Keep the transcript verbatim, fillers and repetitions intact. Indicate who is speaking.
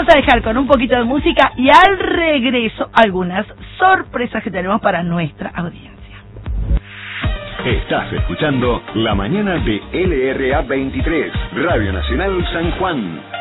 Speaker 1: vamos a dejar con un poquito de música y al regreso algunas sorpresas que tenemos para nuestra audiencia.
Speaker 2: Estás escuchando La Mañana de L R A veintitrés, Radio Nacional San Juan.